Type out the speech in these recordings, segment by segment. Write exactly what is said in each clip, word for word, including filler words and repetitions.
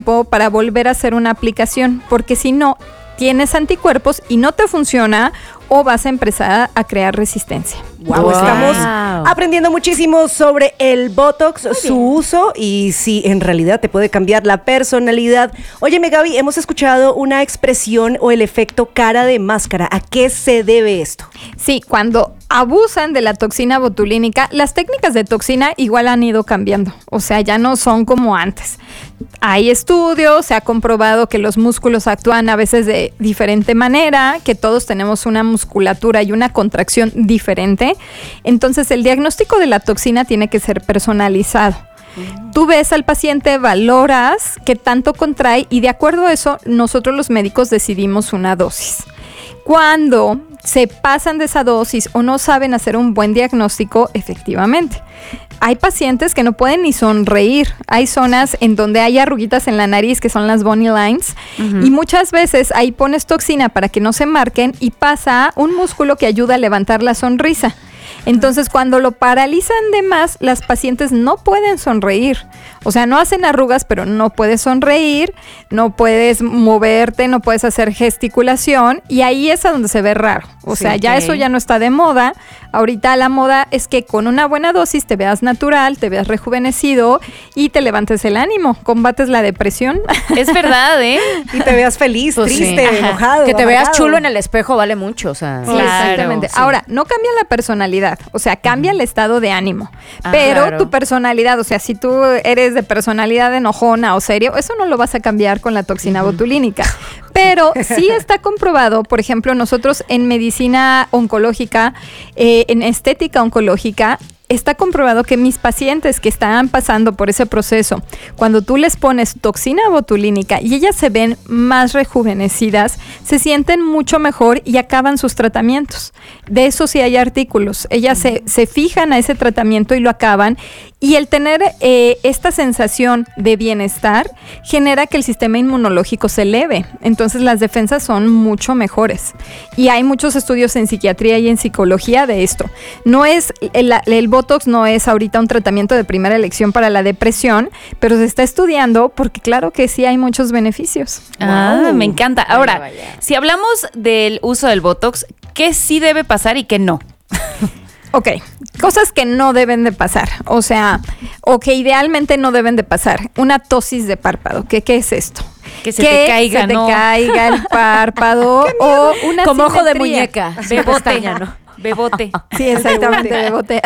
para volver a hacer una aplicación, porque si no, tienes anticuerpos y no te funciona o vas a empezar a crear resistencia. Wow, wow. Estamos aprendiendo muchísimo sobre el Botox, su uso y si en realidad te puede cambiar la personalidad. Óyeme, Gaby, hemos escuchado una expresión o el efecto cara de máscara. ¿A qué se debe esto? Sí, cuando abusan de la toxina botulínica, las técnicas de toxina igual han ido cambiando. O sea, ya no son como antes. Hay estudios, se ha comprobado que los músculos actúan a veces de diferente manera, que todos tenemos una musculatura y una contracción diferente. Entonces, el diagnóstico de la toxina tiene que ser personalizado. Mm. Tú ves al paciente, valoras qué tanto contrae y de acuerdo a eso, nosotros los médicos decidimos una dosis. Cuando se pasan de esa dosis o no saben hacer un buen diagnóstico, efectivamente. Hay pacientes que no pueden ni sonreír. Hay zonas en donde hay arruguitas en la nariz que son las bunny lines. Uh-huh. Y muchas veces ahí pones toxina para que no se marquen y pasa un músculo que ayuda a levantar la sonrisa. Entonces, cuando lo paralizan de más, las pacientes no pueden sonreír. O sea, no hacen arrugas, pero no puedes sonreír, no puedes moverte, no puedes hacer gesticulación y ahí es a donde se ve raro. O sí, sea, ya okay. Eso ya no está de moda. Ahorita la moda es que con una buena dosis te veas natural, te veas rejuvenecido y te levantes el ánimo, combates la depresión. Es verdad, ¿eh? Y te veas feliz, pues triste, sí. enojado. Que te amargado. Veas chulo en el espejo vale mucho, o sea. Sí, claro, exactamente. Sí. Ahora, no cambia la personalidad, o sea, cambia el estado de ánimo, ah, pero claro. Tu personalidad, o sea, si tú eres de personalidad enojona o serio, eso no lo vas a cambiar con la toxina uh-huh. botulínica. Pero sí está comprobado, por ejemplo, nosotros en medicina oncológica, eh, en estética oncológica, está comprobado que mis pacientes que están pasando por ese proceso, cuando tú les pones toxina botulínica y ellas se ven más rejuvenecidas, se sienten mucho mejor y acaban sus tratamientos. De eso sí hay artículos. Ellas mm. se, se fijan a ese tratamiento y lo acaban. Y el tener eh, esta sensación de bienestar genera que el sistema inmunológico se eleve. Entonces las defensas son mucho mejores. Y hay muchos estudios en psiquiatría y en psicología de esto. No es el, el Botox no es ahorita un tratamiento de primera elección para la depresión, pero se está estudiando porque claro que sí hay muchos beneficios. Ah, wow. Me encanta. Ahora, vaya, vaya. Si hablamos del uso del Botox, ¿qué sí debe pasar y qué no? Ok, cosas que no deben de pasar, o sea, o que idealmente no deben de pasar. Una tosis de párpado, ¿qué, qué es esto? Que se que te caiga, se ¿no? te caiga el párpado o una como simetría. Ojo de muñeca, bebote, ¿no? Bebote. Sí, exactamente, bebote.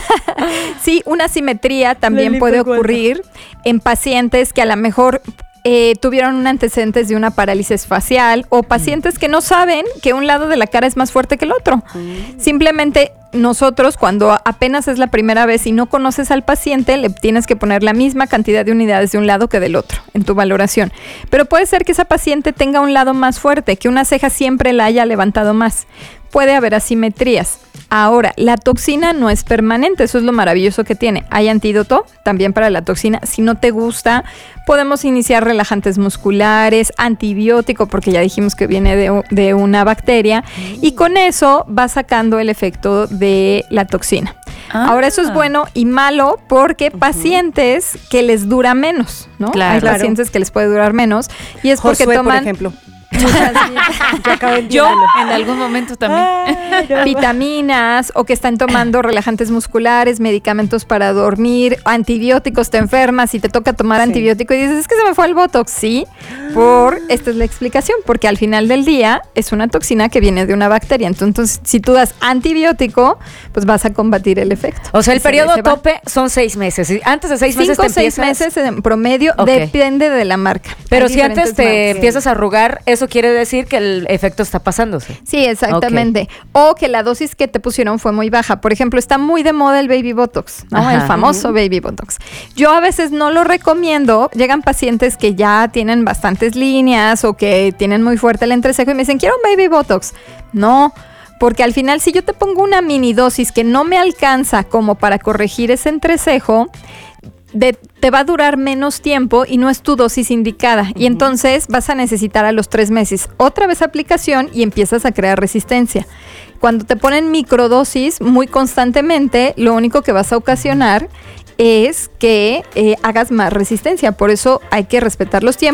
Sí, una simetría también Lelito puede ocurrir cuento. En pacientes que a lo mejor Eh, tuvieron un antecedentes de una parálisis facial o pacientes que no saben que un lado de la cara es más fuerte que el otro. Mm. Simplemente nosotros cuando apenas es la primera vez y no conoces al paciente, le tienes que poner la misma cantidad de unidades de un lado que del otro en tu valoración. Pero puede ser que esa paciente tenga un lado más fuerte, que una ceja siempre la haya levantado más. Puede haber asimetrías. Ahora, la toxina no es permanente, eso es lo maravilloso que tiene. Hay antídoto también para la toxina. Si no te gusta, podemos iniciar relajantes musculares, antibiótico, porque ya dijimos que viene de, de una bacteria, y con eso va sacando el efecto de la toxina. Ah. Ahora, eso es bueno y malo porque uh-huh. pacientes que les dura menos, ¿no? Claro. Hay pacientes que les puede durar menos y es Josué, porque toman... por ejemplo. Yo en algún momento también ah, no, vitaminas o que están tomando relajantes musculares, medicamentos para dormir, antibióticos, te enfermas y te toca tomar sí. antibiótico y dices, es que se me fue el Botox. Sí, por esta es la explicación, porque al final del día es una toxina que viene de una bacteria. Entonces, si tú das antibiótico, pues vas a combatir el efecto. O sea, el periodo tope son seis meses. Antes de seis meses Cinco te seis empiezas... meses en promedio, okay. Depende de la marca. Pero Hay si antes te marcas. empiezas a arrugar, eso quiere decir que el efecto está pasándose. Sí, exactamente. Okay. O que la dosis que te pusieron fue muy baja. Por ejemplo, está muy de moda el baby botox, ¿no? Ajá. El famoso uh-huh. baby botox. Yo a veces no lo recomiendo. Llegan pacientes que ya tienen bastantes líneas o que tienen muy fuerte el entrecejo y me dicen, quiero un baby botox. No, porque al final si yo te pongo una mini dosis que no me alcanza como para corregir ese entrecejo, De, te va a durar menos tiempo y no es tu dosis indicada. Uh-huh. Y entonces vas a necesitar a los tres meses otra vez aplicación y empiezas a crear resistencia. Cuando te ponen microdosis muy constantemente, lo único que vas a ocasionar es que eh, hagas más resistencia. Por eso hay que respetar los tiempos.